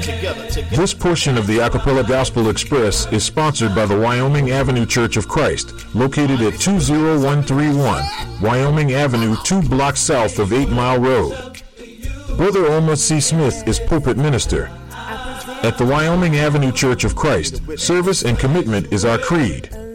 This portion of the Acapella Gospel Express is sponsored by the Wyoming Avenue Church of Christ, located at 20131 Wyoming Avenue, 2 blocks south of 8 Mile Road. Brother Olma C. Smith is pulpit minister. At the Wyoming Avenue Church of Christ, service and commitment is our creed.